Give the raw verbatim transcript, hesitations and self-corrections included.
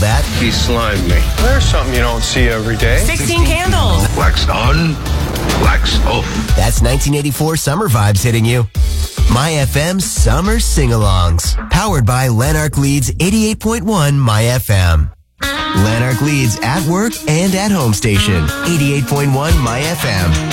that. He slimed me. There's something you don't see every day. sixteen candles. Wax on, wax off. That's nineteen eighty-four summer vibes hitting you. My F M Summer Sing-Alongs. Powered by Lanark Leeds eighty-eight point one My F M. Lanark Leeds at work and at home station. eighty-eight point one My F M.